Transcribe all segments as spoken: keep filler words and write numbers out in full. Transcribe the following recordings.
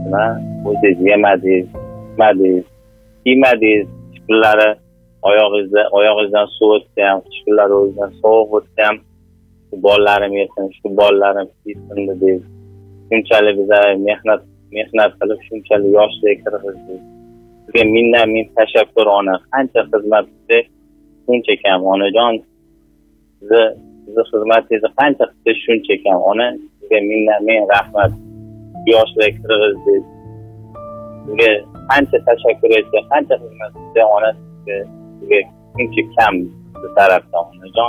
bilan o'zingiz yemadingiz, ichmadingiz, kiymadingiz, kunlari oyog'ingizda oyog'ingizdan suv o'tsa ham, qish kunlari o'zidan sovuq o'tsa ham shu bolalarim yesin, shu bolalarim kiysin dedingiz. Shunchalik biza mehnat mehnat qilib shunchalik yoshlik kirg'izdingiz. Sizga mindan ming tashakkur ona. Qancha xizmat qilsangiz shuncha kam onajon. Sizni sizni xizmatingizni qancha qilsangiz shuncha kam ona. Sizga mindan ming rahmat. Yoshlik kirg'izdingiz. Sizga qancha tashakkur etsa, qancha xizmat qilsa ona sizga sizga shuncha kam siz tarafdan onajon.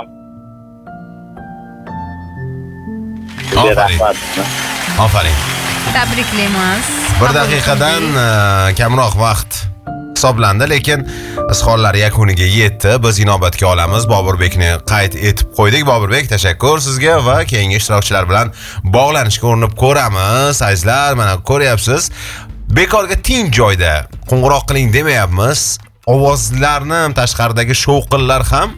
Sizga rahmat. Aferin. Tabriklaymiz. Bir daqiqadan kamroq vaqt hisoblandi, lekin izhorlar yakuniga yetdi. Biz inobatga olamiz. Boburbekni qayd etib qo'ydik. Boburbek, tashakkur sizga va keyingi ishtirokchilar bilan bog'lanishga urinib ko'ramiz. Azizlar, mana ko'ryapsiz. Bekorga tinch joyda qo'ng'iroq qiling demayapmiz. Ovozlarni, tashqaridagi shovqinlar ham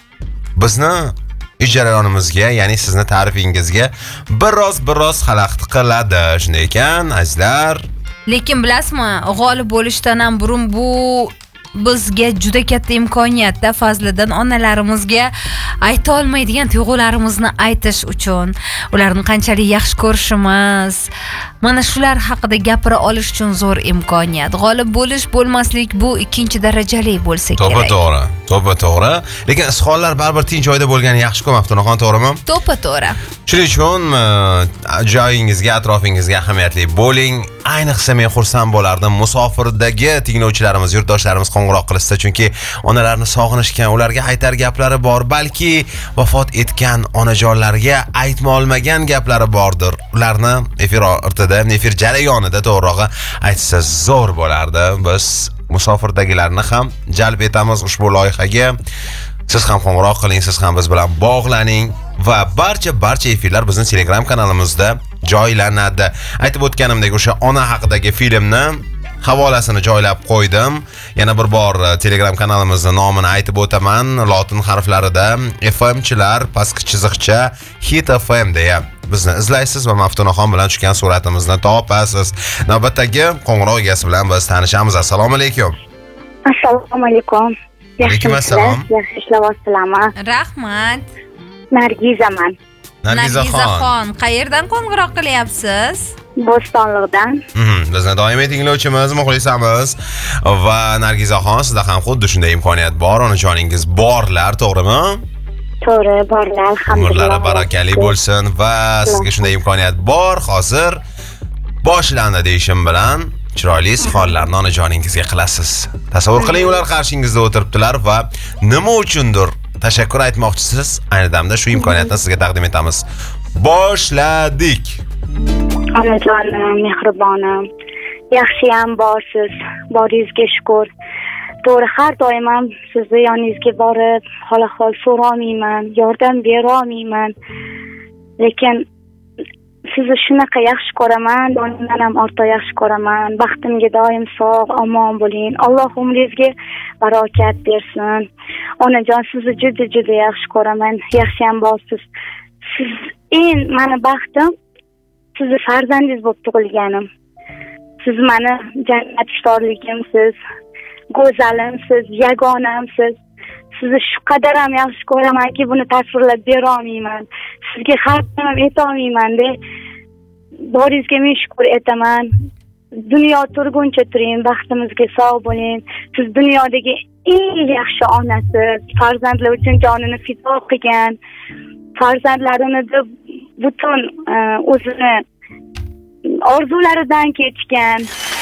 bizni ish jarayonimizga, ya'ni sizni ta'rifingizga biroz biroz xalaqit qiladi. Shunday ekan, azizlar. Lekin bilasizmi, g'olib bo'lishdan ham burun bu bizga juda katta imkoniyatda Fazliddin onalarimizga ayta olmaydigan tuyg'ularimizni aytish uchun, ularni qanchalik yaxshi ko'rishimiz, mana shular haqida gapira olish uchun zo'r imkoniyat. G'olib bo'lish, bo'lmaslik bu ikkinchi darajali bo'lsa kerak. To'g'ri, to'g'ri. To'g'ri, to'g'ri. Lekin izhorlar baribir tinch joyda bo'lgani yaxshi-ku, Maftunaxon, to'g'rimi? To'g'ri, to'g'ri. Shuning uchun joyingizga, atrofingizga ahamiyatli bo'ling. Ayniqsa men xursand bo'lardim musofirdagi tinglovchilarimiz, yurtdoshlarimiz qo'ng'iroq qilishsa, chunki onalarni sog'inishgan, ularga aytar gaplari bor, balki vafot etgan onajonlarga aytma olmagan gaplari bordir. Ularni efir ortida, efir jarayonida to'g'rirog'i aytsa zo'r bo'lardi. Biz musofirdagilarni ham jalb etamiz ushbu loyihaga. Siz ham qo'ng'iroq qiling, siz ham biz bilan bog'laning va barcha barcha efirlar bizning Telegram kanalimizda joylanadi. Aytib o'tganimdek, o'sha ona haqidagi filmni havolasini joylab qo'ydim. Yana bir bor Telegram kanalimizning nomini aytib o'taman. Lotin harflarida F M chilar pastki chiziqcha Hit F M deya bizni izlaysiz va Maftunaxon bilan tushgan suratimizni topasiz. Navbatdagi qo'ng'iroq egasi bilan biz tanishamiz. Assalomu alaykum. Assalomu alaykum. Alaykum assalom. Yaxshi ishlayapsizlarmi? Rahmat. Nargizaman. Nargizaxon, qayerdan qo'ng'iroq qilyapsiz? Bo'stonliqdan. Mhm, bizni doimiy tinglovchimiz, muxlisamiz va Nargizaxon, sizda ham xuddi shunday imkoniyat bor, onajoningiz borlar, to'g'rimi? To'g'ri, borlar, alhamdulillah. Umrlari barakali bo'lsin va sizga shunday imkoniyat bor. Hozir boshlandi deyishim bilan chiroyli izhorlarni onajoningizga qilasiz. Tasavvur qiling, ular qarshingizda o'tiribdilar va nima uchundir tashakkur aytmoqchisiz. Ayni damda shu imkoniyatni sizga taqdim etamiz. Boshladik. Onajonim, mehribonim, yaxshiyam borsiz. Boringizga shukr. To'g'ri, har doim ham sizni yoningizga borib, hol-ahvol so'ramayman, yordam bera olmayman. Lekin sizni shunaqa yaxshi ko'raman, donimdan ham ortiq yaxshi ko'raman. Baxtimga doim sog', omon bo'ling. Alloh umringizga barokat bersin. Onajon, sizni juda juda yaxshi ko'raman. Yaxshiyam borsiz. Siz eng meni baxtim sizni farzandingiz bo'lib tug'ilganim. Siz meni jannat ishtorligimsiz, go'zalimsiz, yagonamsiz. Sizni shu qadar ham yaxshi ko'ramanki, buni tasvirlab bera olmayman. Sizga har doim ayta olmayman-da. Boringizga men shukr etaman. Dunyo turguncha turing, baxtimizga sog' bo'ling. Siz dunyodagi eng yaxshi onasiz. Farzandlar uchun jonini fido qilgan. Farzandlarini butun o'zini orzularidan kechgan.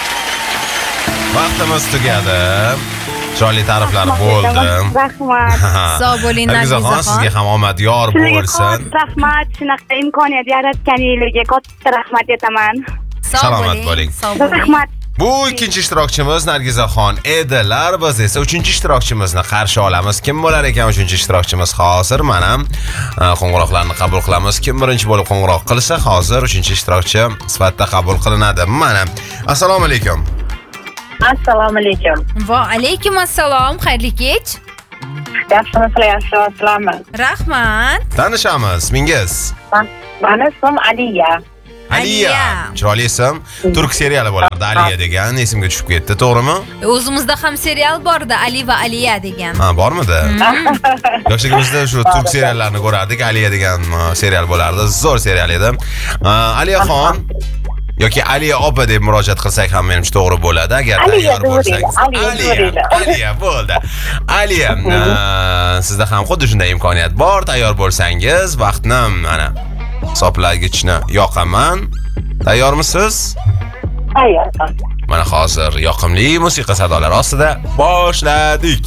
Vaqtimiz tugadi. Chiroyli ta'riflar bo'ldi. Rahmat. Sog' bo'ling, Nargizaxon, sizga ham omad yor bo'lsin. Rahmat, shunaqa imkoniyat yaratganingizga katta rahmat etaman. Salomat bo'ling. Rahmat. Bu ikkinchi ishtirokchimiz Nargizaxon edilar. Biz esa uchinchi ishtirokchimizni qarshi olamiz. Kim bo'lar ekan uchinchi ishtirokchimiz? Hozir mana qo'ng'iroqlarni qabul qilamiz. Kim birinchi bo'lib qo'ng'iroq qilsa, hozir uchinchi ishtirokchi sifatida qabul qilinadi. Mana. Assalomu alaykum. Assalomu alaykum. Va alaykum assalom. Xayrli kech. Yaxshimisiz, yaxshimisizlarmi? Rahmat. Tanishamiz, ismingiz? Mani ismim Aliya. Aliya. Chiroyli ism. Turk seriali bo'lardi, Aliya degan, esimga tushib ketdi, to'g'rimi? O'zimizda ham serial bordi, Ali va Aliya degan. Ha, bormidi? Yoshligimizda shu turk seriallarini ko'rardik, Aliya degan serial bo'lardi. Zo'r serial edi. Aliyaxon yoki Aliya opa deb murojaat qilsak ham menimcha to'g'ri bo'ladi agar tayyor bo'lsangiz. Aliya, Aliya bo'ldi. Aliya, sizda ham xuddi shunday imkoniyat bor. Tayyor bo'lsangiz, vaqtni mana hisoblagichni yoqaman. Tayyormisiz? Tayyorman. Mana hozir yoqimli musiqa sadolari ostida boshladik.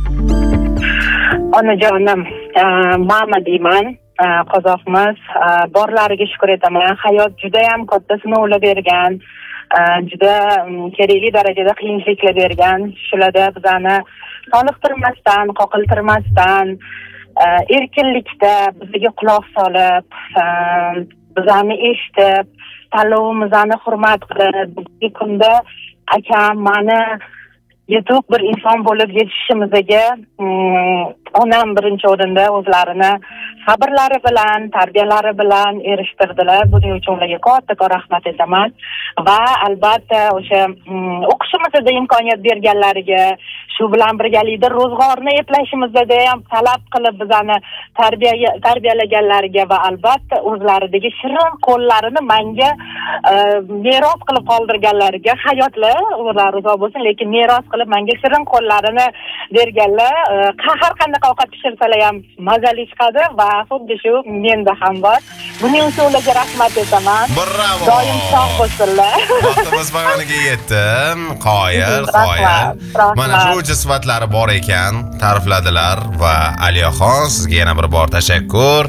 Onajonim, mama deyman. Qozoqmiz, borlariga shukur etaman. Hayot juda ham katta sinovlar bergan, juda kerakli darajada qiyinchiliklar bergan. Shularda bizani soliqtirmasdan, qoqiltirmasdan, erkinlikda bizga quloq solib, bizani eshitib, tanlovimizni hurmat qilib, bugungi kunda akam mani yetuk bir inson bo'lib yetishishimizga onam birinchi o'rinda o'zlarini sabrlari bilan, tarbiyalari bilan erishtirdilar. Buning uchun ularga katta rahmat aytaman va albatta o'sha o'qishimizda imkoniyat berganlariga, shu bilan birgalikda ro'zg'orni eplashimizda ham talab qilib bizani tarbiya tarbiyalaganlariga va albatta o'zlaridagi shirin qo'llarini menga meros qilib qoldirganlariga, hayotlar ular uzoq bo'lsin, lekin meros qilib menga shirin qo'llarini berganlar. Har qanday ovqat pishirsalar ham mazali chiqadi va xuddi shu menda ham bor. Buning uchun ularga rahmat aytaman. Bravo. Doim sog' bo'lsinlar. Vaqtimiz bag'aniga yetdi. Qoyil, qoyil. Mana shu sifatlari bor ekan, ta'rifladilar va Aliyaxon sizga yana bir bor tashakkur.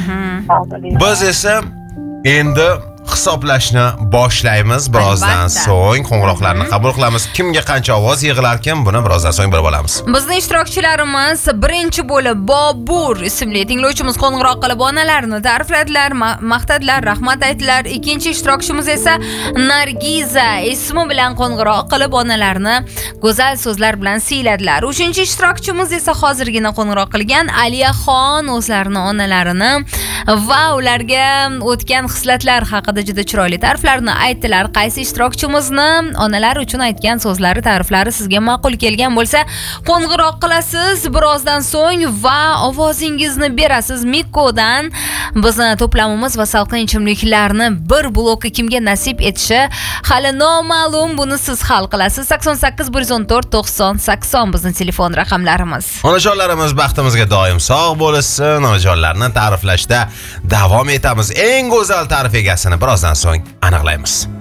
Biz esa endi hisoblashni boshlaymiz. Birozdan so'ng qo'ng'iroqlarni qabul qilamiz. Kimga qancha ovoz yig'ilarkan, buni birozdan so'ng bilib olamiz. Bizning ishtirokchilarimiz birinchi bo'lib Bobur ismli tinglovchimiz qo'ng'iroq qilib onalarni ta'rifladilar, maqtadilar, rahmat aytdilar. Ikkinchi ishtirokchimiz esa Nargiza ismi bilan qo'ng'iroq qilib onalarni go'zal so'zlar bilan siyladilar. Uchinchi ishtirokchimiz esa hozirgina qo'ng'iroq qilgan Aliyaxon o'zlarini onalarini va ularga o'tgan hislatlar haqida juda chiroyli ta'riflarni aytdilar. Qaysi ishtirokchimizni onalar uchun aytgan so'zlari, ta'riflari sizga ma'qul kelgan bo'lsa, qo'ng'iroq qilasiz birozdan so'ng va ovozingizni berasiz. Mikkodan bizni to'plamimiz va salqin ichimliklarni bir blokka kimga nasib etishi hali noma'lum. Buni siz hal qilasiz. sakson sakkiz bir yuz o'n to'rt to'qson sakson bizning telefon raqamlarimiz. Onajonlarimiz baxtimizga doim sog' bo'lsin. Onajonlarni ta'riflashda davom etamiz. Eng go'zal ta'rif egasini birozdan so'ng aniqlaymiz.